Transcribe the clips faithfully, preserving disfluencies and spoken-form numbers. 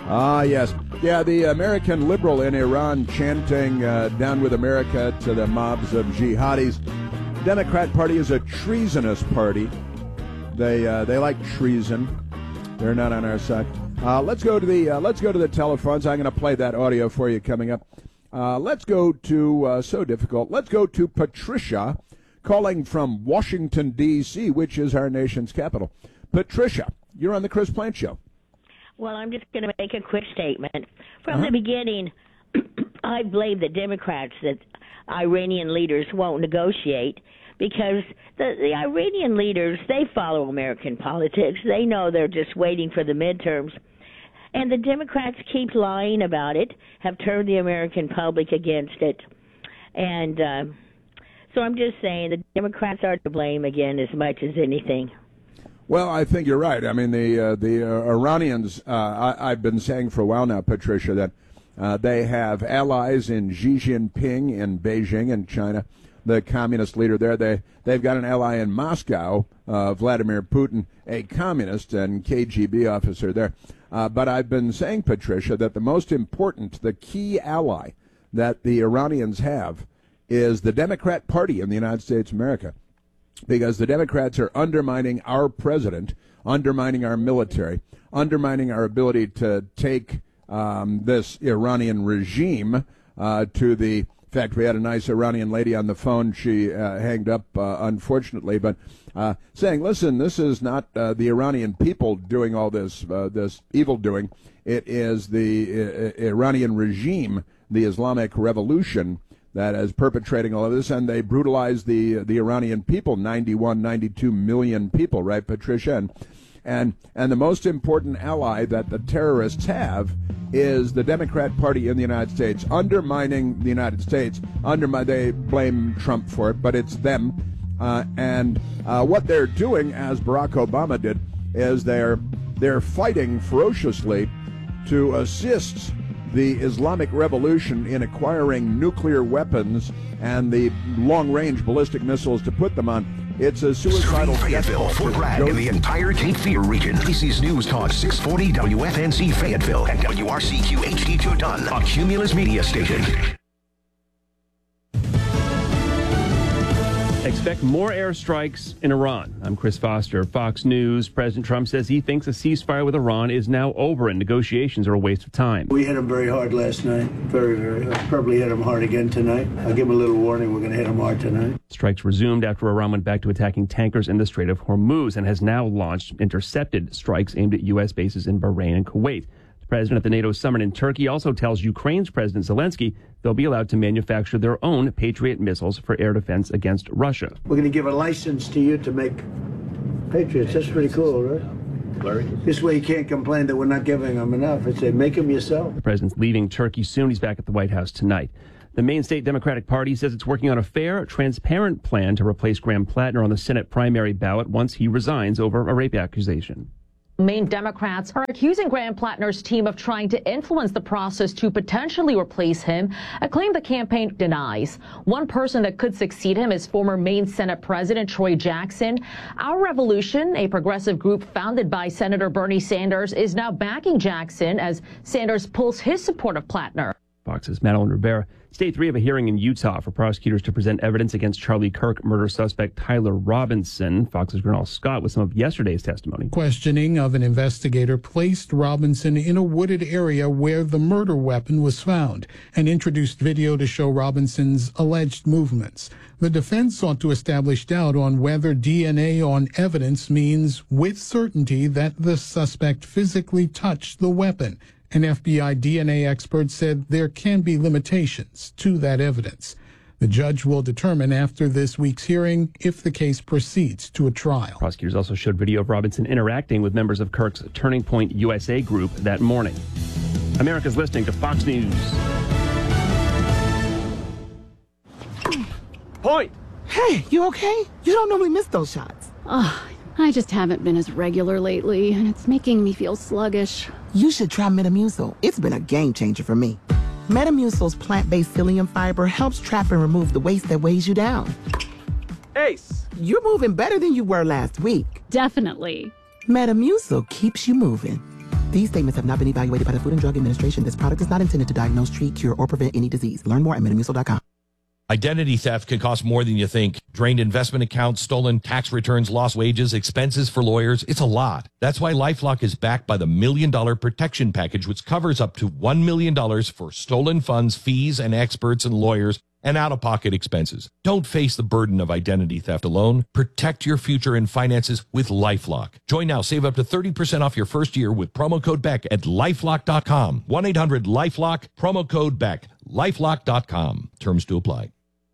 Ah, yes. Yeah, the American liberal in Iran chanting uh, down with America to the mobs of jihadis. Democrat Party is a treasonous party. They uh, they like treason. They're not on our side. Uh, let's go to the uh, let's go to the telephones. I'm going to play that audio for you coming up. Uh, let's go to uh, so difficult. Let's go to Patricia, calling from Washington D C, which is our nation's capital. Patricia, you're on the Chris Plante Show. Well, I'm just going to make a quick statement. From Uh-huh. the beginning, I blamed the Democrats that Iranian leaders won't negotiate because the, the Iranian leaders, they follow American politics. They know they're just waiting for the midterms. And the Democrats keep lying about it, have turned the American public against it. And uh, so I'm just saying the Democrats are to blame again as much as anything. Well, I think you're right. I mean, the uh, the uh, Iranians, uh, I, I've been saying for a while now, Patricia, that uh, they have allies in Xi Jinping in Beijing in China, the communist leader there. They, they've got an ally in Moscow, uh, Vladimir Putin, a communist and K G B officer there. Uh, but I've been saying, Patricia, that the most important, the key ally that the Iranians have is the Democrat Party in the United States of America. Because the Democrats are undermining our president, undermining our military, undermining our ability to take um, this Iranian regime uh, to the... In fact, we had a nice Iranian lady on the phone. She uh, hanged up, uh, unfortunately, but uh, saying, listen, this is not uh, the Iranian people doing all this, uh, this evil doing. It is the uh, Iranian regime, the Islamic Revolution, that is perpetrating all of this, and they brutalize the the Iranian people, ninety-one, ninety-two million people, right, Patricia? And, and and the most important ally that the terrorists have is the Democrat Party in the United States, undermining the United States. Undermine, they blame Trump for it, but it's them. Uh, and uh, what they're doing, as Barack Obama did, is they're they're fighting ferociously to assist the Islamic Revolution in acquiring nuclear weapons and the long-range ballistic missiles to put them on. It's a suicidal Fayetteville, Fort Bragg, and the entire Cape Fear region. A B C's News Talk six forty W F N C Fayetteville and W R C Q H D two Dunn, a Cumulus media station. Expect more airstrikes in Iran. I'm Chris Foster, Fox News. President Trump says he thinks a ceasefire with Iran is now over and negotiations are a waste of time. We hit him very hard last night. Very, very hard. Probably hit him hard again tonight. I'll give him a little warning. We're going to hit him hard tonight. Strikes resumed after Iran went back to attacking tankers in the Strait of Hormuz and has now launched intercepted strikes aimed at U S bases in Bahrain and Kuwait. The president at the NATO summit in Turkey also tells Ukraine's President Zelensky they'll be allowed to manufacture their own Patriot missiles for air defense against Russia. We're going to give a license to you to make Patriots. That's pretty cool, right? Larry? This way you can't complain that we're not giving them enough. I say make them yourself. The president's leaving Turkey soon. He's back at the White House tonight. The Maine State Democratic Party says it's working on a fair, transparent plan to replace Graham Plattner on the Senate primary ballot once he resigns over a rape accusation. Maine Democrats are accusing Graham Plattner's team of trying to influence the process to potentially replace him, a claim the campaign denies. One person that could succeed him is former Maine Senate President Troy Jackson. Our Revolution, a progressive group founded by Senator Bernie Sanders, is now backing Jackson as Sanders pulls his support of Plattner. Fox's Madeline Rivera. Stage three of a hearing in Utah for prosecutors to present evidence against Charlie Kirk murder suspect Tyler Robinson. Fox's Gernal Scott with some of yesterday's testimony. Questioning of an investigator placed Robinson in a wooded area where the murder weapon was found and introduced video to show Robinson's alleged movements. The defense sought to establish doubt on whether D N A on evidence means with certainty that the suspect physically touched the weapon. An F B I D N A expert said there can be limitations to that evidence. The judge will determine after this week's hearing if the case proceeds to a trial. Prosecutors also showed video of Robinson interacting with members of Kirk's Turning Point U S A group that morning. America's listening to Fox News. Point! Hey, you okay? You don't normally miss those shots. Oh, I just haven't been as regular lately, and it's making me feel sluggish. You should try Metamucil. It's been a game changer for me. Metamucil's plant-based psyllium fiber helps trap and remove the waste that weighs you down. Ace! You're moving better than you were last week. Definitely. Metamucil keeps you moving. These statements have not been evaluated by the Food and Drug Administration. This product is not intended to diagnose, treat, cure, or prevent any disease. Learn more at metamucil dot com. Identity theft can cost more than you think. Drained investment accounts, stolen tax returns, lost wages, expenses for lawyers. It's a lot. That's why LifeLock is backed by the Million Dollar Protection Package, which covers up to one million dollars for stolen funds, fees, and experts and lawyers, and out-of-pocket expenses. Don't face the burden of identity theft alone. Protect your future and finances with LifeLock. Join now. Save up to thirty percent off your first year with promo code Beck at lifelock dot com. one eight hundred lifelock, promo code Beck. lifelock dot com. Terms to apply.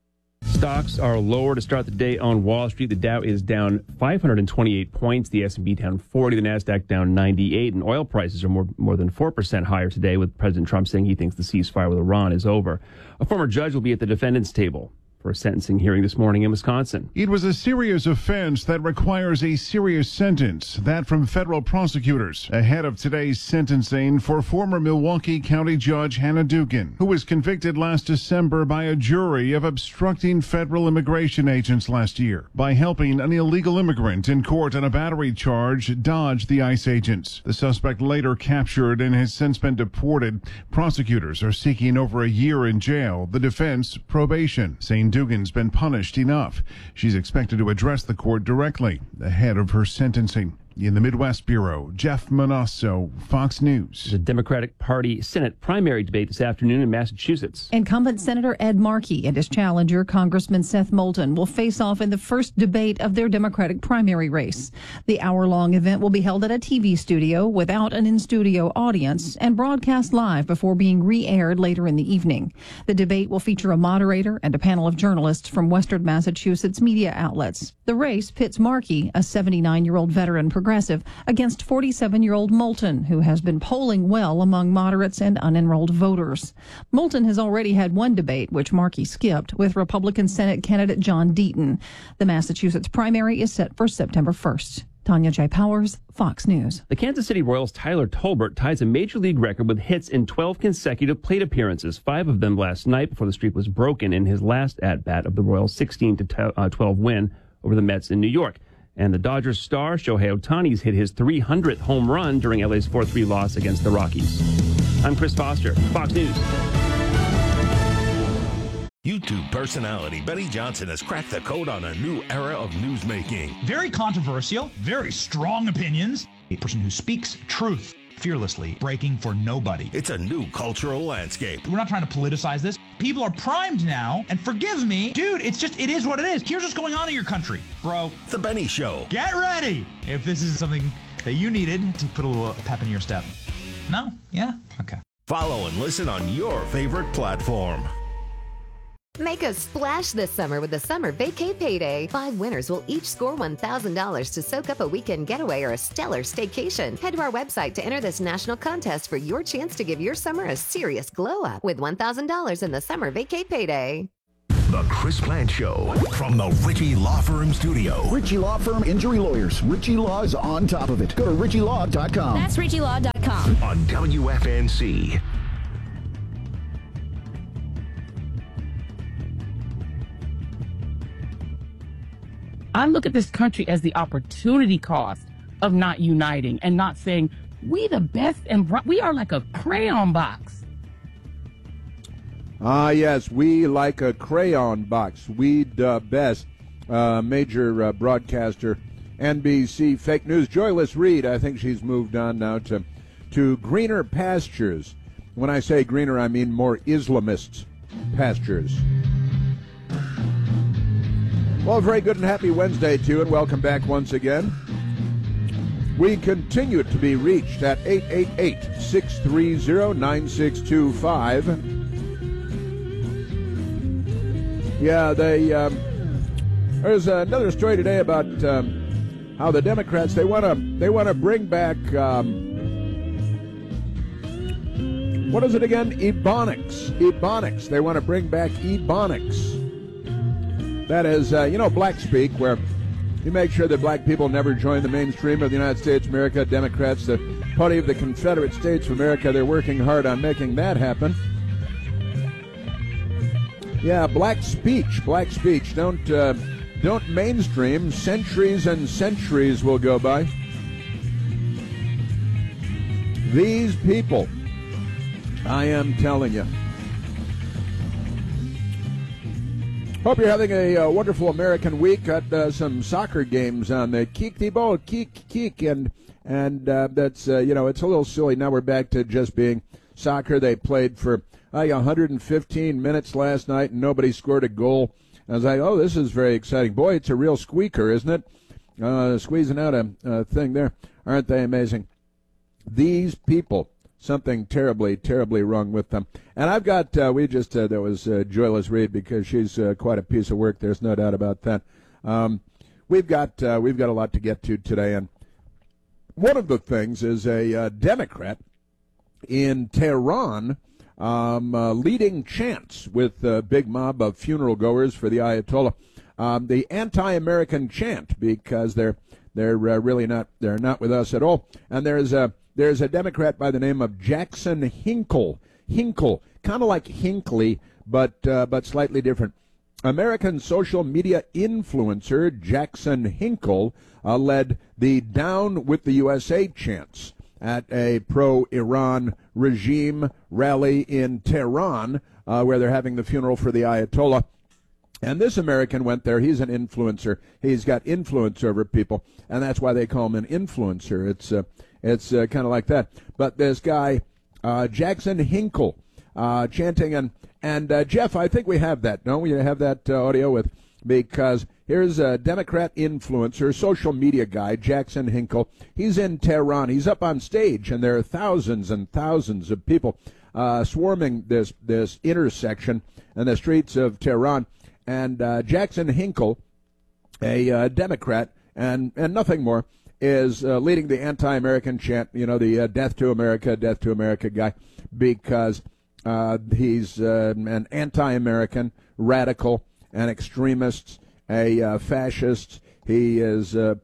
Stocks are lower to start the day on Wall Street. The Dow is down five hundred twenty-eight points. The S and P down forty. The Nasdaq down ninety-eight. And oil prices are more more than four percent higher today, with President Trump saying he thinks the ceasefire with Iran is over. A former judge will be at the defendant's table for a sentencing hearing this morning in Wisconsin. It was a serious offense that requires a serious sentence. That from federal prosecutors ahead of today's sentencing for former Milwaukee County Judge Hannah Dugan, who was convicted last December by a jury of obstructing federal immigration agents last year by helping an illegal immigrant in court on a battery charge dodge the ICE agents. The suspect later captured and has since been deported. Prosecutors are seeking over a year in jail. The defense, probation, saying Dugan's been punished enough. She's expected to address the court directly ahead of her sentencing. In the Midwest Bureau, Jeff Manasso, Fox News. The Democratic Party Senate primary debate this afternoon in Massachusetts. Incumbent Senator Ed Markey and his challenger, Congressman Seth Moulton, will face off in the first debate of their Democratic primary race. The hour-long event will be held at a T V studio without an in-studio audience and broadcast live before being re-aired later in the evening. The debate will feature a moderator and a panel of journalists from Western Massachusetts media outlets. The race pits Markey, a seventy-nine-year-old veteran progressive, against forty-seven-year-old Moulton, who has been polling well among moderates and unenrolled voters. Moulton has already had one debate, which Markey skipped, with Republican Senate candidate John Deaton. The Massachusetts primary is set for September first. Tanya J. Powers, Fox News. The Kansas City Royals' Tyler Tolbert ties a major league record with hits in twelve consecutive plate appearances, five of them last night before the streak was broken in his last at-bat of the Royals' sixteen to twelve win over the Mets in New York. And the Dodgers star Shohei Ohtani's hit his three hundredth home run during L A's four three loss against the Rockies. I'm Chris Foster, Fox News. YouTube personality Benny Johnson has cracked the code on a new era of newsmaking. Very controversial, very strong opinions. A person who speaks truth fearlessly, breaking for nobody. It's a new cultural landscape. We're not trying to politicize this. People are primed now, and forgive me, dude, it's just, it is what it is. Here's what's going on in your country, bro. The Benny Show. Get ready if this is something that you needed to put a little pep in your step. No? Yeah? Okay. Follow and listen on your favorite platform. Make a splash this summer with the Summer Vacay Payday. Five winners will each score one thousand dollars to soak up a weekend getaway or a stellar staycation. Head to our website to enter this national contest for your chance to give your summer a serious glow up with one thousand dollars in the Summer Vacay Payday. The Chris Plante Show from the Ritchie Law Firm studio. Ritchie Law Firm Injury Lawyers. Ritchie Law is on top of it. Go to ritchie law dot com. That's ritchie law dot com. On W F N C. I look at this country as the opportunity cost of not uniting and not saying, we the best and bri- we are like a crayon box. Ah, yes, we like a crayon box. We the best. Uh, major uh, broadcaster, N B C Fake News. Joyless Reed, I think she's moved on now to, to greener pastures. When I say greener, I mean more Islamist pastures. Well, a very good and happy Wednesday to you, and welcome back once again. We continue to be reached at eight eight eight, six three zero, nine six two five. Yeah, they, um, there's another story today about um, how the Democrats, they want to they want to bring back, um, what is it again? Ebonics. Ebonics. They want to bring back Ebonics. That is, uh, you know, black speak, where you make sure that black people never join the mainstream of the United States of America. Democrats, the party of the Confederate States of America, they're working hard on making that happen. Yeah, black speech, black speech. Don't, uh, don't mainstream. Centuries and centuries will go by These people, I am telling you. Hope you're having a uh, wonderful American week. Got uh, some soccer games on the Kiek the Ball, Kiek, Kiek, and and uh, that's uh, you know it's a little silly. Now we're back to just being soccer. They played for uh, one hundred fifteen minutes last night, and nobody scored a goal. I was like, oh, this is very exciting. Boy, it's a real squeaker, isn't it? Uh, squeezing out a, a thing there. Aren't they amazing? These people. Something terribly, terribly wrong with them. And I've got, uh, we just, uh, there was uh, Joyless Reed because she's uh, quite a piece of work. There's no doubt about that. Um, we've got, uh, we've got a lot to get to today. And one of the things is a uh, Democrat in Tehran um, uh, leading chants with a big mob of funeral goers for the Ayatollah. Um, the anti-American chant because they're, they're uh, really not, they're not with us at all. And there's a, There's a Democrat by the name of Jackson Hinkle. Hinkle, kind of like Hinckley, but uh, but slightly different. American social media influencer Jackson Hinkle uh, led the Down with the U S A chants at a pro-Iran regime rally in Tehran, uh, where they're having the funeral for the Ayatollah. And this American went there. He's an influencer. He's got influence over people, and that's why they call him an influencer. It's uh, it's uh, kind of like that. But this guy, uh, Jackson Hinkle, uh, chanting, and and uh, Jeff, I think we have that. Don't we have that uh, audio with? Because here's a Democrat influencer, social media guy, Jackson Hinkle. He's in Tehran. He's up on stage, and there are thousands and thousands of people uh, swarming this this intersection in the streets of Tehran. And uh, Jackson Hinkle, a uh, Democrat, and, and nothing more, is uh, leading the anti-American chant, you know, the uh, Death to America, Death to America guy, because uh, he's uh, an anti-American, radical, an extremist, a uh, fascist. He is uh,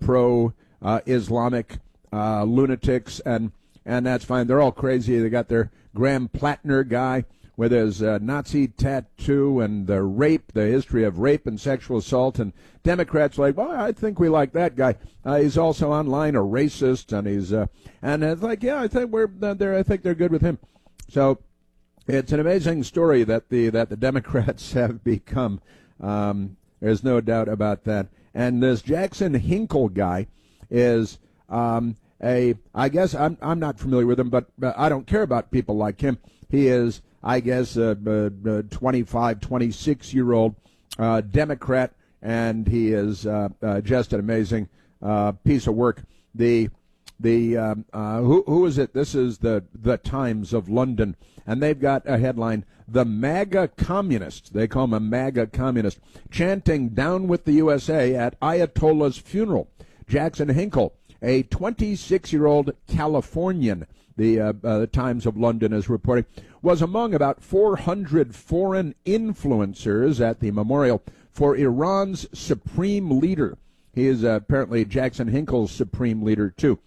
pro-Islamic uh, lunatics, and, and that's fine. They're all crazy. They got their Graham Plattner guy with his uh, Nazi tattoo and the rape, the history of rape and sexual assault, and Democrats are like, well, I think we like that guy. Uh, he's also online a racist, and he's uh, and it's like, yeah, I think we're uh, there. I think they're good with him. So it's an amazing story that the that the Democrats have become. Um, there's no doubt about that. And this Jackson Hinkle guy is um, a, I guess I'm I'm not familiar with him, but uh, I don't care about people like him. He is, I guess, a, a, a twenty-five, twenty-six-year-old uh, Democrat, and he is uh, uh, just an amazing uh, piece of work. The the um, uh, who who is it? This is the the Times of London, and they've got a headline: "The MAGA Communist." They call him a MAGA communist, chanting "Down with the U S A" at Ayatollah's funeral. Jackson Hinkle, a twenty-six-year-old Californian. The, uh, uh, the Times of London is reporting, was among about four hundred foreign influencers at the memorial for Iran's supreme leader. He is uh, apparently Jackson Hinkle's supreme leader, too.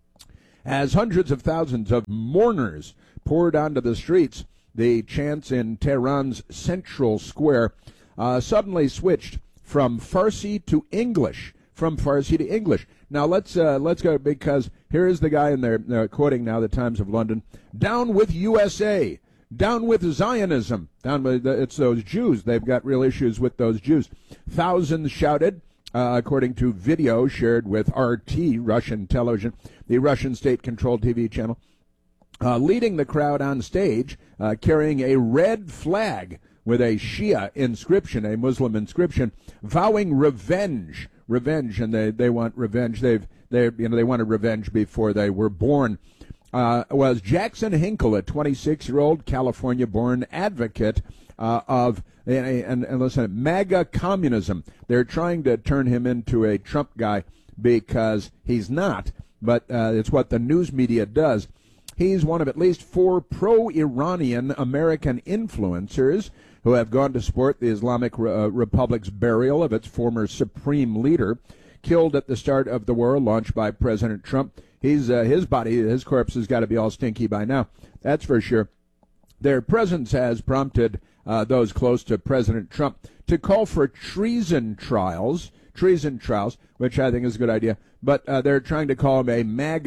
As hundreds of thousands of mourners poured onto the streets, the chants in Tehran's central square uh, suddenly switched from Farsi to English. From Farsi to English. Now let's uh, let's go, because here is the guy in there uh, quoting now the Times of London. "Down with U S A, down with Zionism." Down with the, it's those Jews. They've got real issues with those Jews. Thousands shouted, uh, according to video shared with R T, Russian television, the Russian state-controlled T V channel, uh, leading the crowd on stage, uh, carrying a red flag with a Shia inscription, a Muslim inscription, vowing revenge. Revenge, and they, they want revenge. They've they you know they wanted revenge before they were born. Uh, was Jackson Hinkle, a twenty-six-year-old California-born advocate uh, of and, and, and listen, MAGA communism. They're trying to turn him into a Trump guy because he's not, but uh, it's what the news media does. He's one of at least four pro-Iranian American influencers who have gone to support the Islamic uh, Republic's burial of its former supreme leader, killed at the start of the war launched by President Trump. He's uh, his body, his corpse has got to be all stinky by now. That's for sure. Their presence has prompted uh, those close to President Trump to call for treason trials, treason trials, which I think is a good idea. But uh, they're trying to call him a MAGA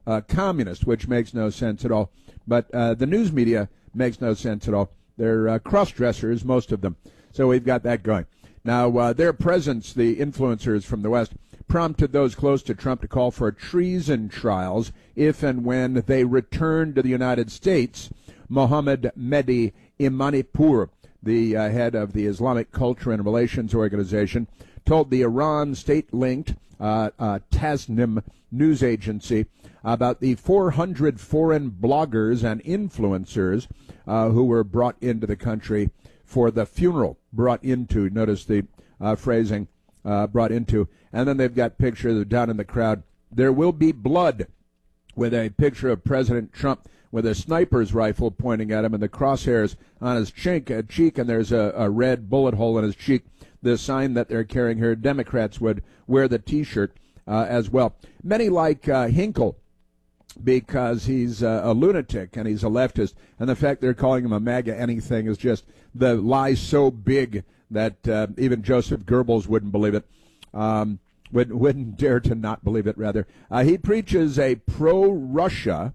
uh, communist, which makes no sense at all. But uh, the news media makes no sense at all. They're uh, cross-dressers, most of them. So we've got that going. Now, uh, their presence, the influencers from the West, prompted those close to Trump to call for treason trials if and when they return to the United States. Mohammed Mehdi Imanipour, the uh, head of the Islamic Culture and Relations Organization, told the Iran state-linked uh, uh, Tasnim news agency about the four hundred foreign bloggers and influencers uh, who were brought into the country for the funeral. Brought into, notice the uh, phrasing, uh, brought into. And then they've got pictures down in the crowd. There will be blood, with a picture of President Trump with a sniper's rifle pointing at him and the crosshairs on his cheek, uh, cheek and there's a, a red bullet hole in his cheek. The sign that they're carrying here, Democrats would wear the T-shirt uh, as well. Many like uh, Hinkle because he's uh, a lunatic and he's a leftist, and the fact they're calling him a MAGA anything is just the lie so big that uh, even Joseph Goebbels wouldn't believe it. Um, wouldn't, wouldn't dare to not believe it, rather. Uh, he preaches a pro-Russia,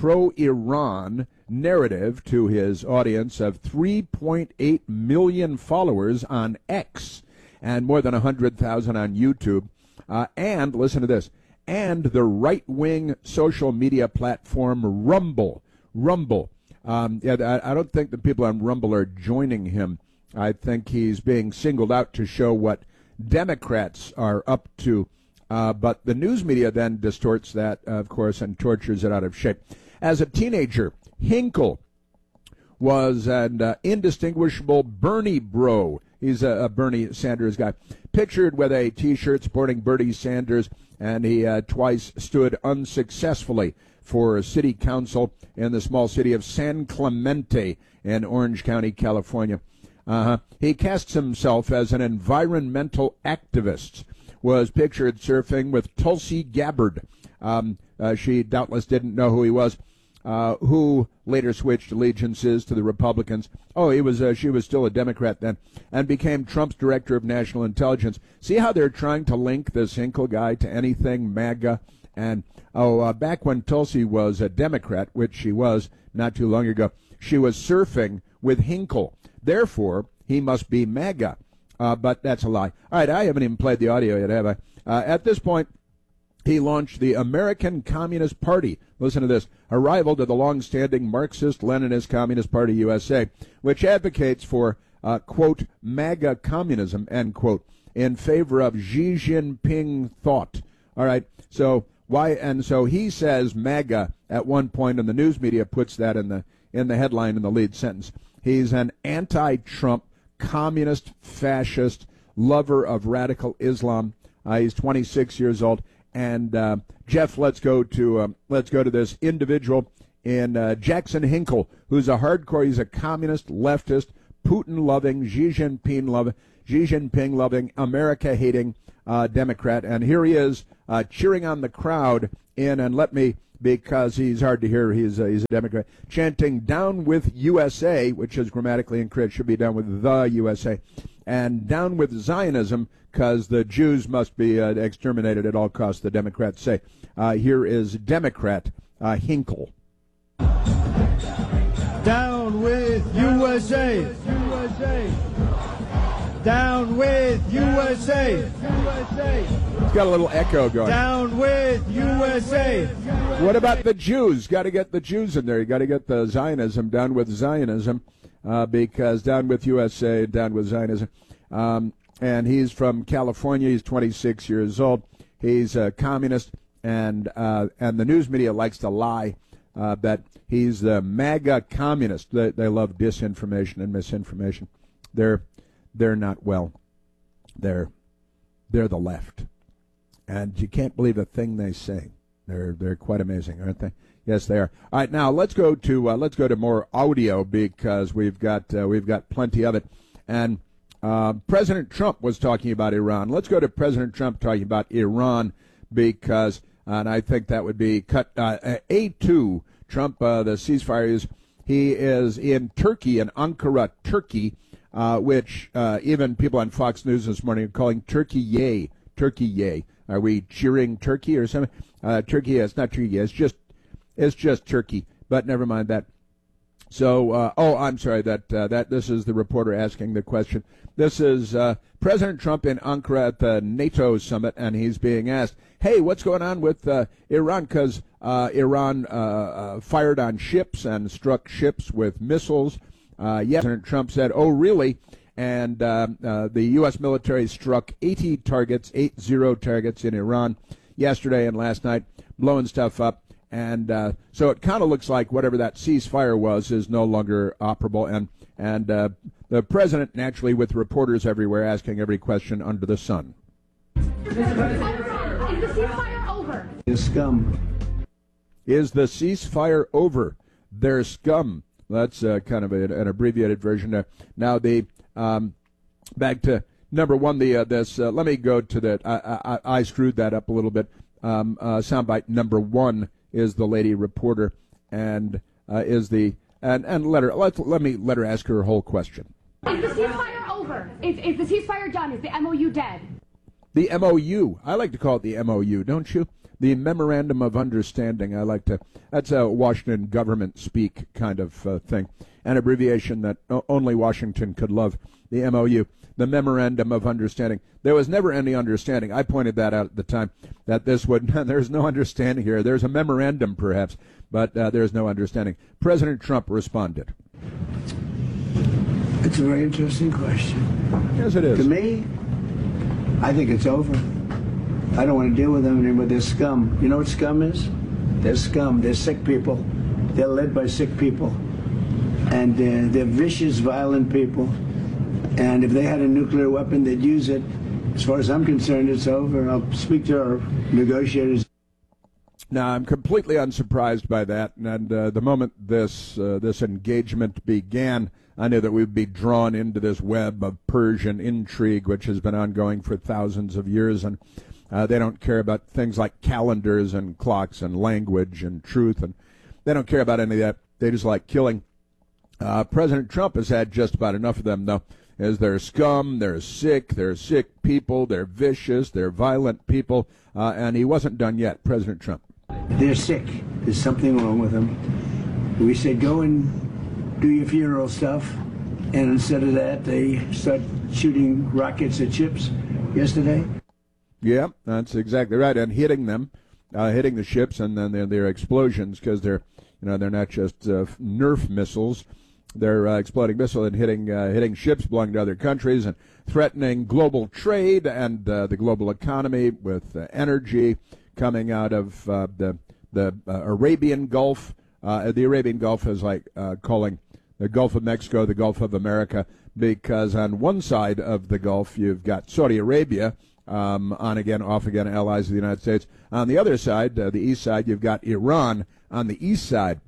pro-Iran narrative to his audience of three point eight million followers on X and more than one hundred thousand on YouTube. Uh, and, listen to this, and the right-wing social media platform Rumble. Rumble. Um, I, I don't think the people on Rumble are joining him. I think he's being singled out to show what Democrats are up to. Uh, but the news media then distorts that, uh, of course, and tortures it out of shape. As a teenager, Hinkle was an uh, indistinguishable Bernie bro. He's a, a Bernie Sanders guy. Pictured with a T-shirt supporting Bernie Sanders, and he uh, twice stood unsuccessfully for city council in the small city of San Clemente in Orange County, California. Uh-huh. He casts himself as an environmental activist, was pictured surfing with Tulsi Gabbard. Um, uh, she doubtless didn't know who he was, uh, who later switched allegiances to the Republicans. Oh, he was. Uh, she was still a Democrat then, and became Trump's director of national intelligence. See how they're trying to link this Hinkle guy to anything MAGA? And, oh, uh, back when Tulsi was a Democrat, which she was not too long ago, she was surfing with Hinkle. Therefore, he must be MAGA. Uh, but that's a lie. All right, I haven't even played the audio yet, have I? Uh, at this point, he launched the American Communist Party. Listen to this. A rival to the long-standing Marxist-Leninist Communist Party U S A, which advocates for, uh, quote, MAGA communism, end quote, in favor of Xi Jinping thought. All right, so why? And so he says MAGA at one point, and the news media puts that in the in the headline in the lead sentence. He's an anti-Trump, communist, fascist, lover of radical Islam. Uh, he's twenty-six years old. And uh, Jeff, let's go to um, let's go to this individual in uh, Jackson Hinkle, who's a hardcore. He's a communist, leftist, Putin-loving, Xi Jinping loving, Xi Jinping loving, America-hating uh, Democrat. And here he is uh, cheering on the crowd in, and let me, because he's hard to hear, he's a, he's a Democrat, chanting "Down with U S A," which is grammatically incorrect, should be "Down with the U S A," and "Down with Zionism," because the Jews must be uh, exterminated at all costs, the Democrats say. Uh, here is Democrat uh, Hinkle. Down with U S A! U S A! Down with U S A! U S A! It's got a little echo going. Down with U S A! What about the Jews? Got to get the Jews in there. You got to get the Zionism, down with Zionism, uh, because down with U S A, down with Zionism. Um, and he's from California. He's twenty-six years old. He's a communist, and uh, and the news media likes to lie uh, that he's the MAGA communist. They, they love disinformation and misinformation. They're they're not well. They're they're the left, and you can't believe a thing they say. They're they're quite amazing, aren't they? Yes, they are. All right, now let's go to uh, let's go to more audio because we've got uh, we've got plenty of it. And uh, President Trump was talking about Iran. Let's go to President Trump talking about Iran because, and I think that would be cut uh, A two. Trump, uh, the ceasefire is he is in Turkey, in Ankara, Turkey, uh, which uh, even people on Fox News this morning are calling Turkey yay, Turkey yay. Are we cheering Turkey or something? Uh, Turkey, it's not Turkey, it's just It's just Turkey, but never mind that. So, uh, oh, I'm sorry, that uh, that this is the reporter asking the question. This is uh, President Trump in Ankara at the NATO summit, and he's being asked, hey, what's going on with uh, Iran? Because uh, Iran uh, uh, fired on ships and struck ships with missiles. Uh, yes, President Trump said, oh, really? And uh, uh, the U S military struck eighty targets, eight zero targets in Iran yesterday and last night, blowing stuff up. And uh, so it kind of looks like whatever that ceasefire was is no longer operable. And and uh, the president, naturally, with reporters everywhere asking every question under the sun. Is the ceasefire over? The scum. Is the ceasefire over? They're scum. That's uh, kind of a, an abbreviated version there. Now, the um, back to number one, the uh, this. Uh, let me go to the. I, I, I screwed that up a little bit. Um, uh, soundbite number one is the lady reporter, and uh, is the and and let her let let me let her ask her whole question. Is the ceasefire over? Is is the ceasefire done? Is the M O U dead? The M O U. I like to call it the M O U, don't you? The Memorandum of Understanding. I like to. That's a Washington government speak kind of uh, thing, an abbreviation that only Washington could love. The M O U. The Memorandum of Understanding. There was never any understanding. I pointed that out at the time, that this would, there's no understanding here. There's a memorandum, perhaps, but uh, there's no understanding. President Trump responded. It's a very interesting question. Yes, it is. To me, I think it's over. I don't want to deal with them anymore. They're scum. You know what scum is? They're scum. They're sick people. They're led by sick people. And uh, they're vicious, violent people. And if they had a nuclear weapon, they'd use it. As far as I'm concerned, it's over. I'll speak to our negotiators. Now, I'm completely unsurprised by that. And uh, the moment this uh, this engagement began, I knew that we'd be drawn into this web of Persian intrigue, which has been ongoing for thousands of years. And uh, they don't care about things like calendars and clocks and language and truth. And they don't care about any of that. They just like killing. Uh, President Trump has had just about enough of them, though. As they're scum, they're sick, they're sick people, they're vicious, they're violent people, uh, and he wasn't done yet, President Trump. They're sick. There's something wrong with them. We said, go and do your funeral stuff, and instead of that, they start shooting rockets at ships yesterday. Yeah, that's exactly right, and hitting them, uh, hitting the ships, and then they're, they're explosions, because they're, you know, they're not just uh, Nerf missiles. They're uh, exploding missiles and hitting uh, hitting ships belonging to other countries and threatening global trade and uh, the global economy with uh, energy coming out of uh, the the uh, Arabian Gulf. Uh, the Arabian Gulf is like uh, calling the Gulf of Mexico the Gulf of America, because on one side of the Gulf you've got Saudi Arabia, um, on again, off again, allies of the United States. On the other side, uh, the east side, you've got Iran on the east side.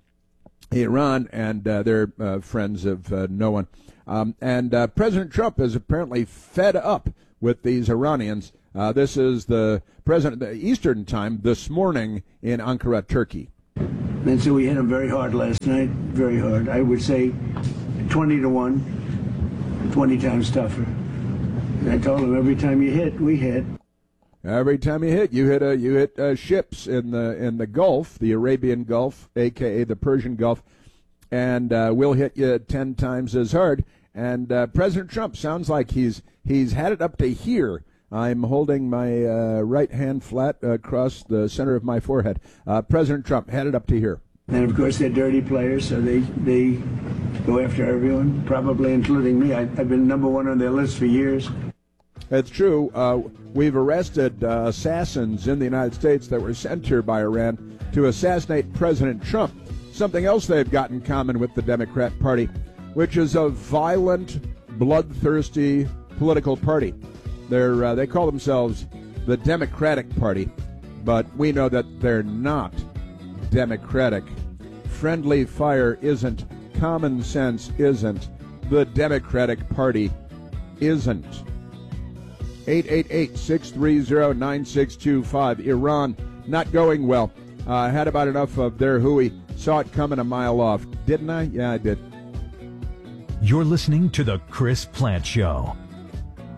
Iran and uh, they're uh, friends of uh, no one. Um, and uh, President Trump is apparently fed up with these Iranians. Uh, this is the president, the Eastern time, this morning in Ankara, Turkey. And so we hit them very hard last night, very hard. I would say twenty to one, twenty times tougher. And I told them every time you hit, we hit. Every time you hit, you hit uh, you hit uh, ships in the in the Gulf, the Arabian Gulf, a k a the Persian Gulf, and uh, we'll hit you ten times as hard. And uh, President Trump sounds like he's he's had it up to here. I'm holding my uh, right hand flat across the center of my forehead. Uh, President Trump had it up to here. And of course they're dirty players, so they they go after everyone, probably including me. I, I've been number one on their list for years. It's true. Uh, we've arrested uh, assassins in the United States that were sent here by Iran to assassinate President Trump. Something else they've got in common with the Democrat Party, which is a violent, bloodthirsty political party. They're uh, they call themselves the Democratic Party, but we know that they're not democratic. Friendly fire isn't. Common sense isn't. The Democratic Party isn't. eight eight eight, six three zero, nine six two five. Iran not going well. Uh, had about enough of their hooey. Saw it coming a mile off. Didn't I? Yeah, I did. You're listening to The Chris Plante Show.